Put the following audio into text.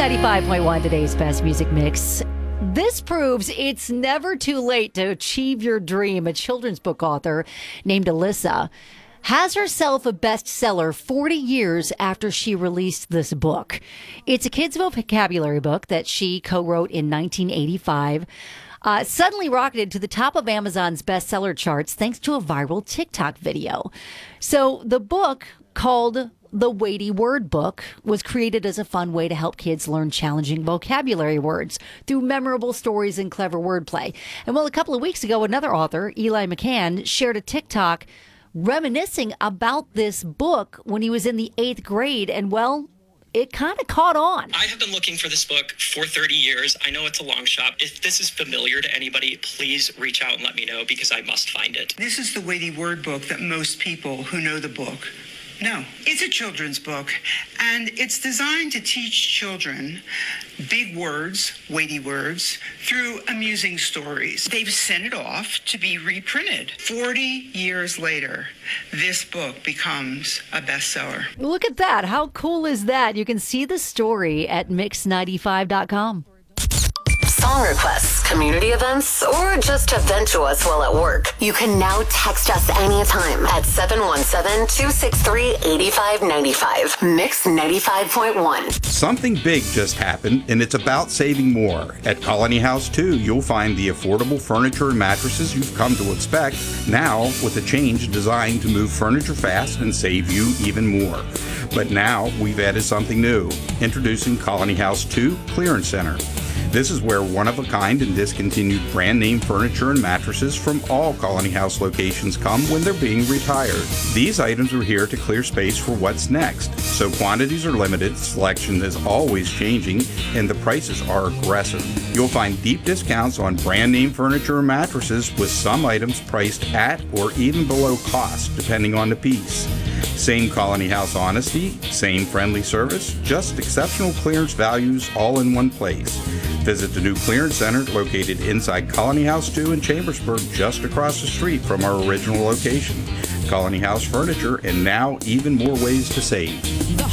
95.1, today's best music mix. This proves it's never too late to achieve your dream. A children's book author named Alyssa has herself a bestseller 40 years after she released this book. It's a kids' vocabulary book that she co-wrote in 1985. Suddenly rocketed to the top of Amazon's bestseller charts thanks to a viral TikTok video. So the book, called The Weighty Word Book, was created as a fun way to help kids learn challenging vocabulary words through memorable stories and clever wordplay. And well, a couple of weeks ago, another author, Eli McCann, shared a TikTok reminiscing about this book when he was in the 8th grade. And well, it kind of caught on. I have been looking for this book for 30 years. I know it's a long shot. If this is familiar to anybody, please reach out and let me know because I must find it. This is the weighty word book that most people who know the book know. It's a children's book, and it's designed to teach children big words, weighty words, through amusing stories. They've sent it off to be reprinted. 40 years later, this book becomes a bestseller. Look at that. How cool is that? You can see the story at mix95.com. Song requests, community events, or just to vent to us while at work. You can now text us anytime at 717-263-8595. Mix 95.1. Something big just happened, and it's about saving more. At Colony House 2, you'll find the affordable furniture and mattresses you've come to expect, now with a change designed to move furniture fast and save you even more. But now we've added something new. Introducing Colony House 2 Clearance Center. This is where one-of-a-kind and discontinued brand-name furniture and mattresses from all Colony House locations come when they're being retired. These items are here to clear space for what's next, so quantities are limited, selection is always changing, and the prices are aggressive. You'll find deep discounts on brand-name furniture and mattresses, with some items priced at or even below cost, depending on the piece. Same Colony House honesty, same friendly service, just exceptional clearance values all in one place. Visit the new clearance center located inside Colony House 2 in Chambersburg, just across the street from our original location. Colony House Furniture, and now even more ways to save.